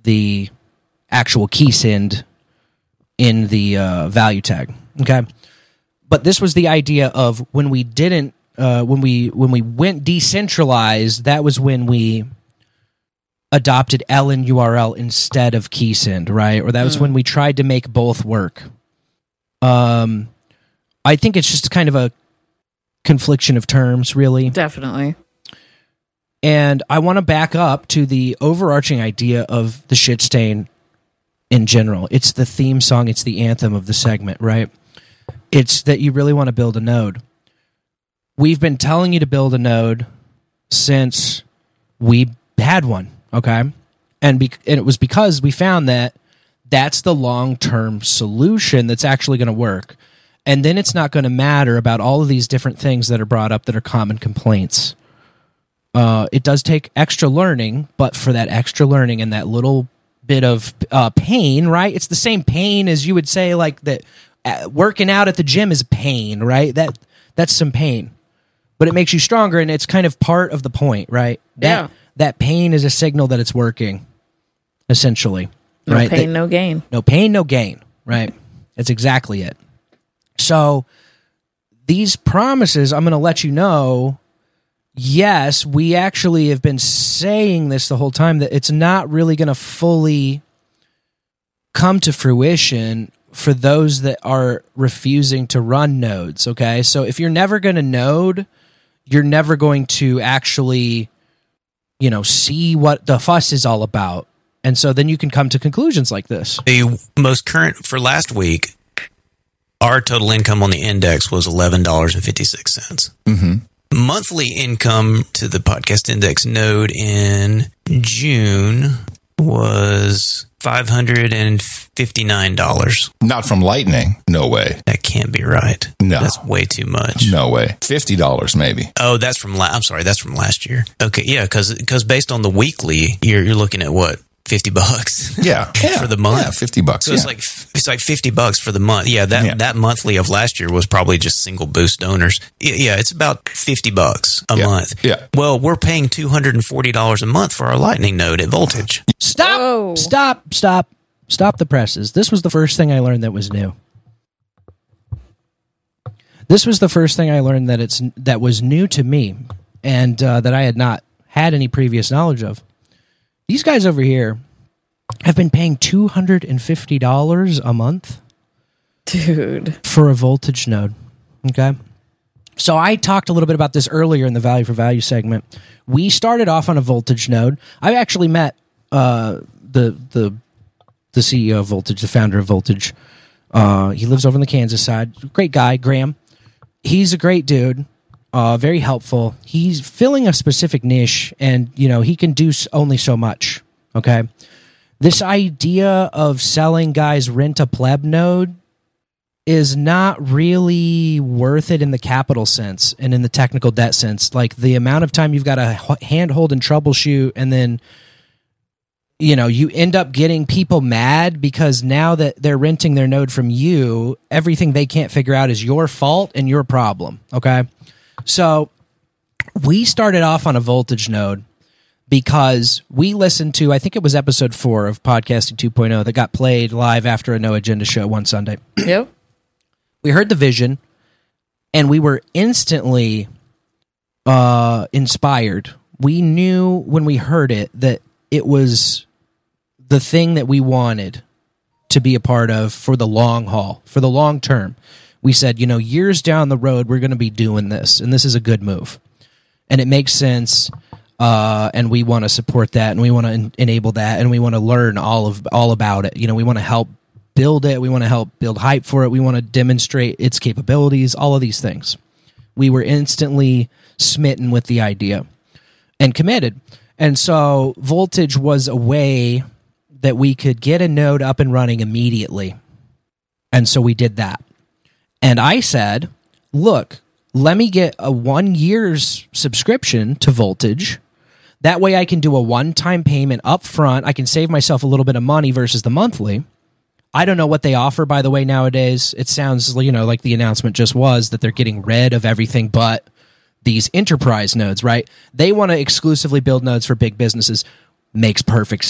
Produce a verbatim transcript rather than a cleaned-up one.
the actual key send in the uh, value tag. Okay, but this was the idea of when we didn't, uh, when we when we went decentralized. That was when we adopted L N U R L instead of key send, right? Or that was mm. when we tried to make both work. Um, I think it's just kind of a confliction of terms, really. Definitely. And I want to back up to the overarching idea of the shit stain in general. It's the theme song, it's the anthem of the segment, right? It's that you really want to build a node. We've been telling you to build a node since we had one, okay? And, be- and it was because we found that that's the long-term solution that's actually going to work. And then it's not going to matter about all of these different things that are brought up that are common complaints. Uh, it does take extra learning, but for that extra learning and that little bit of uh, pain, right? It's the same pain as you would say, like that uh, working out at the gym is pain, right? That that's some pain, but it makes you stronger, and it's kind of part of the point, right? That, yeah. That pain is a signal that it's working, essentially. No right? pain, that, no gain. No pain, no gain, right? That's exactly it. So these promises, I'm going to let you know, yes, we actually have been saying this the whole time, that it's not really going to fully come to fruition for those that are refusing to run nodes, okay? So if you're never going to node, you're never going to actually, you know, see what the fuss is all about. And so then you can come to conclusions like this. The most current for last week, our total income on the index was eleven dollars and fifty-six cents. Mm-hmm. Monthly income to the podcast index node in June was five hundred fifty-nine dollars. Not from Lightning. No way. That can't be right. No. That's way too much. No way. fifty dollars maybe. Oh, that's from, la- I'm sorry, that's from last year. Okay, yeah, because based on the weekly, you're, you're looking at what? fifty bucks yeah, yeah for the month. Yeah, fifty bucks. So yeah. it's like it's like fifty bucks for the month. Yeah, that yeah. that monthly of last year was probably just single boost donors. Yeah, it's about fifty bucks a yeah. month. Yeah. Well, we're paying two hundred forty dollars a month for our Lightning node at Voltage. Stop! Whoa. Stop! Stop! Stop the presses. This was the first thing I learned that was new. This was the first thing I learned that it's that was new to me, and uh, that I had not had any previous knowledge of. These guys over here have been paying two hundred fifty dollars a month, dude, for a Voltage node. Okay, so I talked a little bit about this earlier in the Value for Value segment. We started off on a Voltage node. I actually met uh, the the the C E O of Voltage, the founder of Voltage. Uh, he lives over on the Kansas side. Great guy, Graham. He's a great dude. Uh, very helpful. He's filling a specific niche, and you know he can do only so much. Okay, this idea of selling guys rent a pleb node is not really worth it in the capital sense and in the technical debt sense. Like the amount of time you've got to handhold and troubleshoot, and then you know you end up getting people mad because now that they're renting their node from you, everything they can't figure out is your fault and your problem. Okay. So we started off on a Voltage node because we listened to, I think it was episode four of Podcasting two point oh that got played live after a No Agenda show one Sunday. Yep. We heard the vision, and we were instantly uh, inspired. We knew when we heard it that it was the thing that we wanted to be a part of for the long haul, for the long term. We said, you know, years down the road, we're going to be doing this, and this is a good move. And it makes sense, uh, and we want to support that, and we want to en- enable that, and we want to learn all of all about it. You know, we want to help build it. We want to help build hype for it. We want to demonstrate its capabilities, all of these things. We were instantly smitten with the idea and committed. And so Voltage was a way that we could get a node up and running immediately. And so we did that. And I said, look, let me get a one year's subscription to Voltage. That way I can do a one-time payment up front. I can save myself a little bit of money versus the monthly. I don't know what they offer, by the way, nowadays. It sounds, you know, like the announcement just was that they're getting rid of everything but these enterprise nodes, right? They want to exclusively build nodes for big businesses. Makes perfect